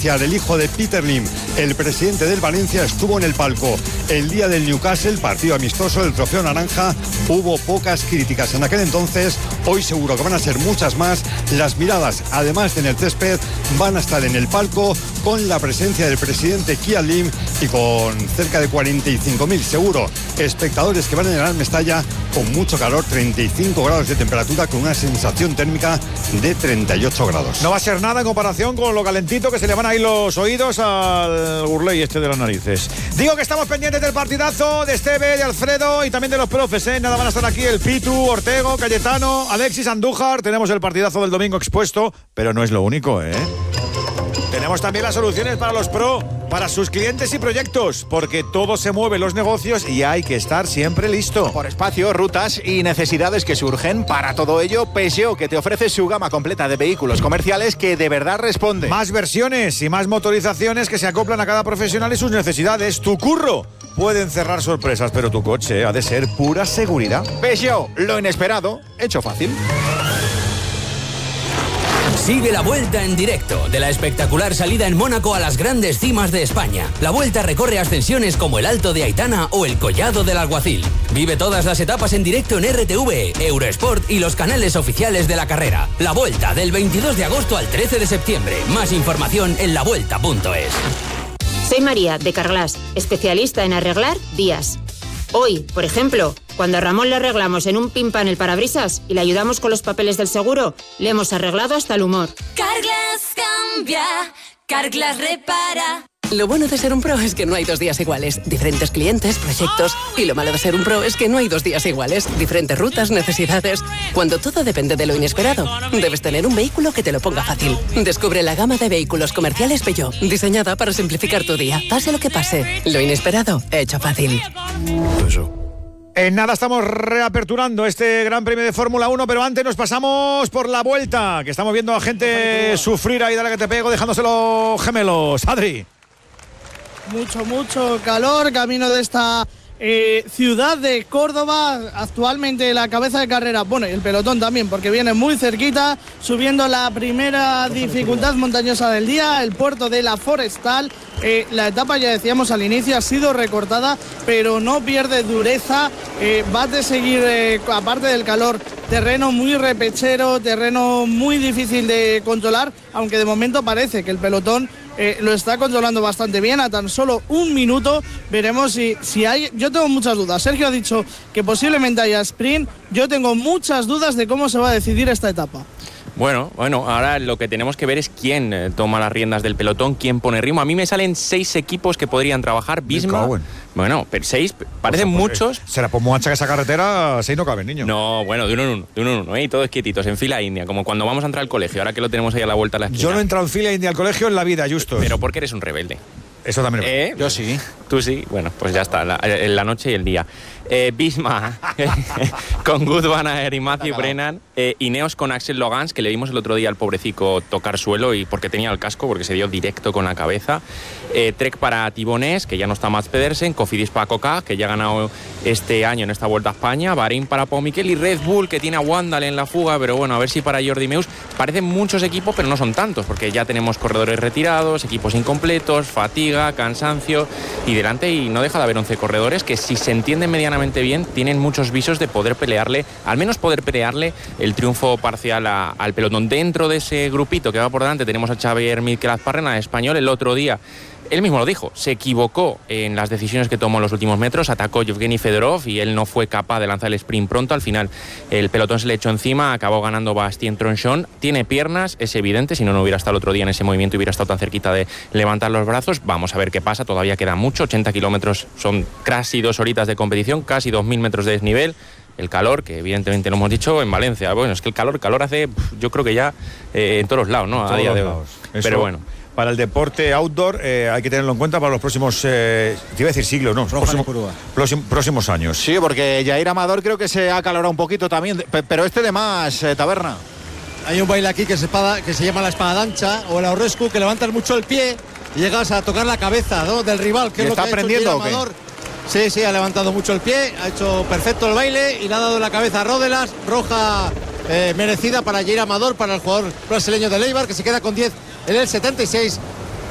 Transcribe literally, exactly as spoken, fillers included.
iniciar. El hijo de Peter Lim, el presidente del Valencia, estuvo en el palco. El día del Newcastle, partido amistoso del Trofeo Naranja, hubo pocas críticas en aquel entonces. Hoy seguro que van a ser muchas más. Las miradas, además de en el césped, van a estar en el palco con la presencia del presidente Kian Lim y con cerca de cuarenta y cinco mil seguro espectadores que van a llenar Mestalla con mucho calor, treinta y cinco grados de temperatura con una sensación térmica de treinta y ocho grados. No va a ser nada en comparación con lo calentito que se le van a ir los oídos al Gurley este de las narices. Digo que estamos pendientes del partidazo de Esteve, de Alfredo y también de los profes, ¿eh? Nada, van a estar aquí el Pitu, Ortego, Cayetano, Alexis, Andújar. Tenemos el partidazo del domingo expuesto, pero no es lo único, ¿eh? Tenemos también las soluciones para los pro, para sus clientes y proyectos, porque todo se mueve en los negocios y hay que estar siempre listo. Por espacio, rutas y necesidades que surgen. Para todo ello, Peugeot, que te ofrece su gama completa de vehículos comerciales que de verdad responde. Más versiones y más motorizaciones que se acoplan a cada profesional y sus necesidades. Tu curro puede encerrar sorpresas, pero tu coche ha de ser pura seguridad. Peugeot, lo inesperado, hecho fácil. Sigue la Vuelta en directo de la espectacular salida en Mónaco a las grandes cimas de España. La Vuelta recorre ascensiones como el Alto de Aitana o el Collado del Alguacil. Vive todas las etapas en directo en R T V, Eurosport y los canales oficiales de la carrera. La Vuelta del veintidós de agosto al trece de septiembre. Más información en la vuelta punto es. Soy María, de Carglass, especialista en arreglar vías. Hoy, por ejemplo, cuando a Ramón le arreglamos en un pin pan el parabrisas y le ayudamos con los papeles del seguro, le hemos arreglado hasta el humor. Carglass cambia, Carglass repara. Lo bueno de ser un pro es que no hay dos días iguales. Diferentes clientes, proyectos. Y lo malo de ser un pro es que no hay dos días iguales. Diferentes rutas, necesidades. Cuando todo depende de lo inesperado, debes tener un vehículo que te lo ponga fácil. Descubre la gama de vehículos comerciales Peugeot, diseñada para simplificar tu día. Pase lo que pase, lo inesperado, hecho fácil. En nada estamos reaperturando este Gran Premio de Fórmula uno, pero antes nos pasamos por la Vuelta, que estamos viendo a gente sufrir ahí, dale que te pego, dejándose los gemelos. Adri. Mucho, mucho calor, camino de esta eh, ciudad de Córdoba, actualmente la cabeza de carrera, bueno, y el pelotón también, porque viene muy cerquita, subiendo la primera dificultad montañosa del día, el puerto de la Forestal. Eh, la etapa, ya decíamos al inicio, ha sido recortada, pero no pierde dureza, eh, va a seguir, eh, aparte del calor, terreno muy repechero, terreno muy difícil de controlar, aunque de momento parece que el pelotón Eh, lo está controlando bastante bien. A tan solo un minuto veremos si, si hay. Yo tengo muchas dudas. Sergio ha dicho que posiblemente haya sprint. Yo tengo muchas dudas de cómo se va a decidir esta etapa. Bueno, bueno, ahora lo que tenemos que ver es quién eh, toma las riendas del pelotón, quién pone ritmo. A mí me salen seis equipos que podrían trabajar. Bisma, bueno, pero seis, parecen pues, muchos. Eh, será por mucha que esa carretera, seis no caben, niño. No, bueno, de uno en uno, de uno en uno, ¿eh? Y todos quietitos, en fila india, como cuando vamos a entrar al colegio, ahora que lo tenemos ahí a la vuelta de la esquina. Yo no he entrado en fila india al colegio en la vida, Justo. Pero porque eres un rebelde. Eso también. ¿Eh? Yo sí. Tú sí. Bueno, pues ya está, la, la noche y el día. Eh, Bisma con Good Van Aert y Matthew Brennan. Eh, Ineos con Axel Logans, que le vimos el otro día al pobrecico tocar suelo y porque tenía el casco, porque se dio directo con la cabeza. Eh, Trek para Tibonés, que ya no está Mats Pedersen. Cofidis para Coca, que ya ha ganado este año en esta Vuelta a España. Bahrein para Pau Miquel y Red Bull, que tiene a Wandal en la fuga, pero bueno, a ver si para Jordi Meus. Parecen muchos equipos, pero no son tantos, porque ya tenemos corredores retirados, equipos incompletos, fatiga, cansancio y delante, y no deja de haber once corredores que, si se entienden medianamente bien, tienen muchos visos de poder pelearle, al menos poder pelearle el triunfo parcial a, al pelotón. Dentro de ese grupito que va por delante tenemos a Xavier Miquel-Azparrena, español. El otro día él mismo lo dijo, se equivocó en las decisiones que tomó en los últimos metros, atacó Yevgeny Fedorov y él no fue capaz de lanzar el sprint pronto. Al final el pelotón se le echó encima, acabó ganando Bastien Tronchon. Tiene piernas, es evidente, si no, no hubiera estado el otro día en ese movimiento y hubiera estado tan cerquita de levantar los brazos. Vamos a ver qué pasa, todavía queda mucho, ochenta kilómetros, son casi dos horitas de competición, casi dos mil metros de desnivel. El calor, que evidentemente lo hemos dicho en Valencia, bueno, es que el calor, calor hace, yo creo que ya eh, en todos los lados, ¿no? A día de hoy. Pero bueno. Para el deporte outdoor eh, hay que tenerlo en cuenta para los próximos, eh, te iba a decir siglos, no, próximo, próximo, próximos años. Sí, porque Jair Amador creo que se ha acalorado un poquito también, pero este de más, eh, Taberna. Hay un baile aquí que se, espada, que se llama la espada dancha o el aurrescu, que levantas mucho el pie y llegas a tocar la cabeza, ¿no?, del rival. Que ¿Y es está lo que aprendiendo ha hecho Jair Amador. Sí, sí, ha levantado mucho el pie, ha hecho perfecto el baile y le ha dado la cabeza a Ródelas, roja eh, merecida para Jair Amador, para el jugador brasileño de Eibar, que se queda con diez en el setenta y seis.